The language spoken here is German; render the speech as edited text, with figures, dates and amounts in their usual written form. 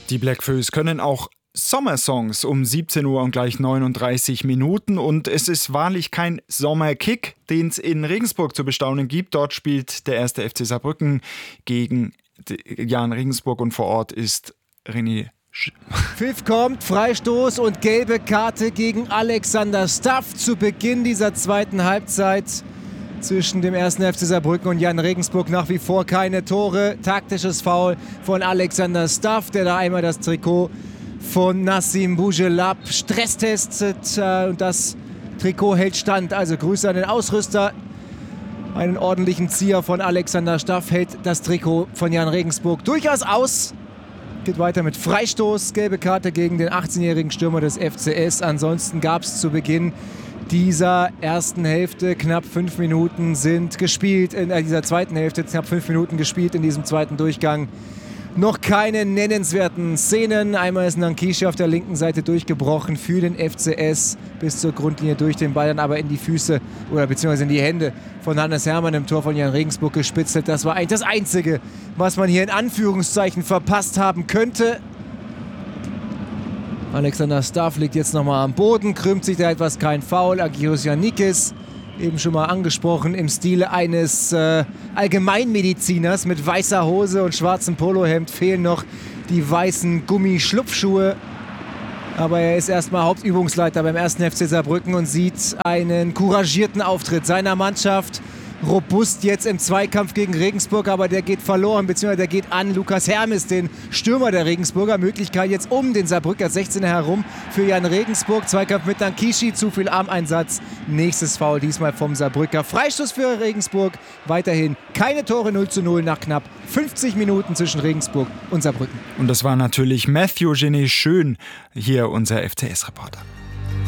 Die Bläck Fööss können auch Sommersongs um 17 Uhr und gleich 39 Minuten. Und es ist wahrlich kein Sommerkick, den es in Regensburg zu bestaunen gibt. Dort spielt der 1. FC Saarbrücken gegen Jahn Regensburg und vor Ort ist René Pfiff kommt, Freistoß und gelbe Karte gegen Alexander Staff zu Beginn dieser zweiten Halbzeit. Zwischen dem 1. FC Saarbrücken und Jahn Regensburg nach wie vor keine Tore. Taktisches Foul von Alexander Staff, der da einmal das Trikot von Nassim Bougelab stresstestet. Und das Trikot hält stand. Also Grüße an den Ausrüster. Einen ordentlichen Zieher von Alexander Staff hält das Trikot von Jahn Regensburg durchaus aus. Geht weiter mit Freistoß, gelbe Karte gegen den 18-jährigen Stürmer des FCS. Ansonsten gab es zu Beginn dieser ersten Hälfte knapp 5 Minuten sind gespielt, in dieser zweiten Hälfte knapp 5 Minuten gespielt in diesem zweiten Durchgang. Noch keine nennenswerten Szenen. Einmal ist Nankishi auf der linken Seite durchgebrochen für den FCS bis zur Grundlinie durch, den Ball dann aber in die Füße oder beziehungsweise in die Hände von Hannes Hermann im Tor von Jahn Regensburg gespitzelt. Das war eigentlich das Einzige, was man hier in Anführungszeichen verpasst haben könnte. Alexander Staff liegt jetzt nochmal am Boden, krümmt sich da etwas, kein Foul. Agios Yannikis, eben schon mal angesprochen, im Stile eines Allgemeinmediziners mit weißer Hose und schwarzem Polohemd. Fehlen noch die weißen Gummischlupfschuhe. Aber er ist erstmal Hauptübungsleiter beim 1. FC Saarbrücken und sieht einen couragierten Auftritt seiner Mannschaft. Robust jetzt im Zweikampf gegen Regensburg, aber der geht verloren, beziehungsweise der geht an Lukas Hermes, den Stürmer der Regensburger. Möglichkeit jetzt um den Saarbrücker 16er herum für Jahn Regensburg. Zweikampf mit Nankishi, zu viel Armeinsatz. Nächstes Foul, diesmal vom Saarbrücker. Freistoß für Regensburg. Weiterhin keine Tore, 0:0 nach knapp 50 Minuten zwischen Regensburg und Saarbrücken. Und das war natürlich Matthew Genet Schön, hier unser FCS-Reporter.